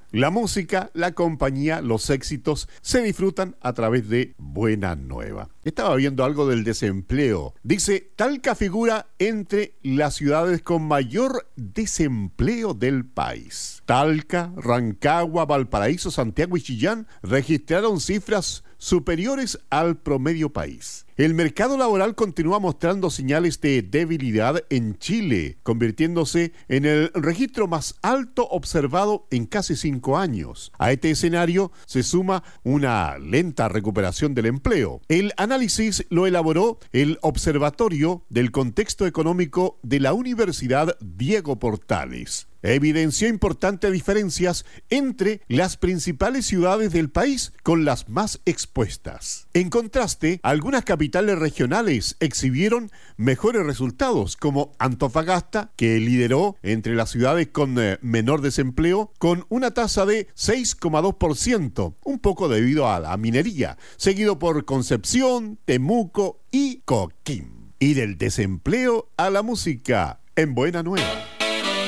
La música, la compañía, los éxitos se disfrutan a través de Buena Nueva. Estaba viendo algo del desempleo. Dice, Talca figura entre las ciudades con mayor desempleo del país. Talca, Rancagua, Valparaíso, Santiago y Chillán registraron cifras superiores al promedio país. El mercado laboral continúa mostrando señales de debilidad en Chile, convirtiéndose en el registro más alto observado en casi 5 años. A este escenario se suma una lenta recuperación del empleo. El análisis lo elaboró el Observatorio del Contexto Económico de la Universidad Diego Portales. Evidenció importantes diferencias entre las principales ciudades del país con las más expuestas. En contraste, algunas capitales regionales exhibieron mejores resultados, como Antofagasta, que lideró entre las ciudades con menor desempleo, con una tasa de 6,2%, un poco debido a la minería, seguido por Concepción, Temuco y Coquimbo. Y del desempleo a la música, en Buena Nueva.